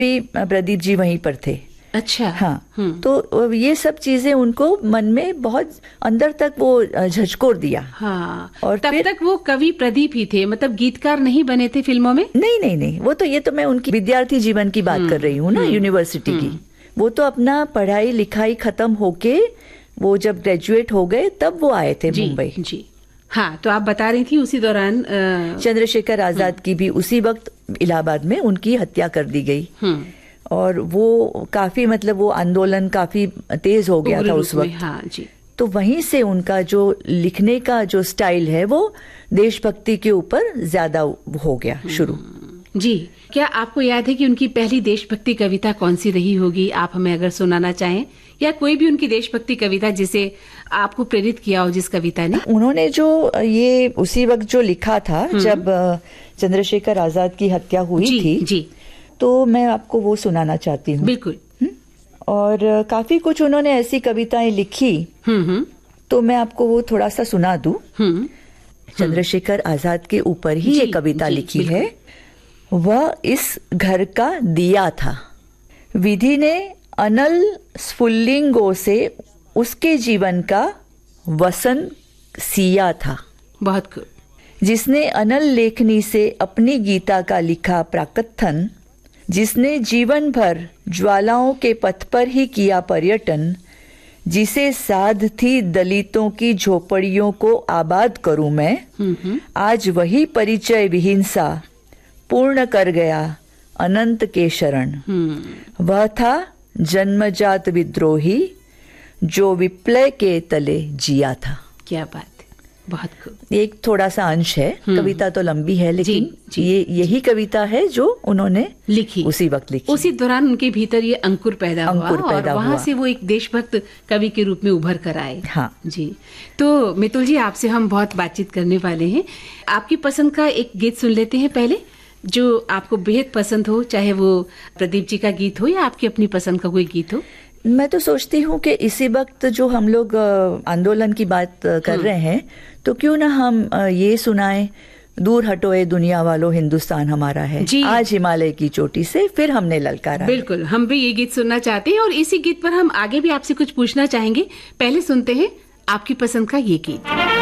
भी प्रदीप जी वहीं पर थे। अच्छा। हाँ। तो ये सब चीजें उनको मन में बहुत अंदर तक वो झकझोर दिया। हाँ। और तब तक वो कवि प्रदीप ही थे, मतलब गीतकार नहीं बने थे फिल्मों में? नहीं, वो तो, ये तो मैं उनकी विद्यार्थी जीवन की बात कर रही हूँ ना, यूनिवर्सिटी की। वो तो अपना पढ़ाई लिखाई खत्म होके वो जब ग्रेजुएट हो गए तब वो आए थे मुंबई। जी। हाँ, तो आप बता रही थी उसी दौरान चंद्रशेखर आजाद की भी उसी वक्त इलाहाबाद में उनकी हत्या कर दी गई। और वो काफी, मतलब वो आंदोलन काफी तेज हो गया था उस वक्त। हाँ जी। तो वहीं से उनका जो लिखने का जो स्टाइल है वो देशभक्ति के ऊपर ज्यादा हो गया शुरू। जी। क्या आपको याद है कि उनकी पहली देशभक्ति कविता कौन सी रही होगी? आप हमें अगर सुनाना चाहें, या कोई भी उनकी देशभक्ति कविता जिसे आपको प्रेरित किया हो, जिस कविता ने। उन्होंने जो ये उसी वक्त जो लिखा था जब चंद्रशेखर आजाद की हत्या हुई थी जी। तो मैं आपको वो सुनाना चाहती हूँ। बिल्कुल। और काफी कुछ उन्होंने ऐसी कविताएं लिखी, तो मैं आपको वो थोड़ा सा सुना दूं। चंद्रशेखर आजाद के ऊपर ही ये कविता लिखी है। वह इस घर का दिया था, विधि ने अनल स्फुल्लिंगों से उसके जीवन का वसन सिया था। बहुत खूब। जिसने अनल लेखनी से अपनी गीता का लिखा प्राकथन, जिसने जीवन भर ज्वालाओं के पथ पर ही किया पर्यटन, जिसे साध थी दलितों की झोपड़ियों को आबाद करूं मैं, आज वही परिचय विहीनसा पूर्ण कर गया अनंत के शरण। वह था जन्मजात विद्रोही जो विप्लव के तले जिया था। क्या बात, बहुत खूब। एक थोड़ा सा अंश है, कविता तो लंबी है लेकिन ये यही कविता है जो उन्होंने लिखी, उसी वक्त लिखी। उसी दौरान उनके भीतर ये अंकुर पैदा हुआ और वहां से वो एक देशभक्त कवि के रूप में उभर कर आए। हाँ जी। तो मितुल जी, आपसे हम बहुत बातचीत करने वाले हैं। आपकी पसंद का एक गीत सुन लेते हैं पहले, जो आपको बेहद पसंद हो, चाहे वो प्रदीप जी का गीत हो या आपकी अपनी पसंद का कोई गीत हो। मैं तो सोचती हूँ कि इसी वक्त जो हम लोग आंदोलन की बात कर रहे हैं, तो क्यों ना हम ये सुनाएं, दूर हटोए दुनिया वालों हिंदुस्तान हमारा है, आज हिमालय की चोटी से फिर हमने ललकारा। बिल्कुल, हम भी ये गीत सुनना चाहते हैं और इसी गीत पर हम आगे भी आपसे कुछ पूछना चाहेंगे। पहले सुनते हैं आपकी पसंद का ये गीत।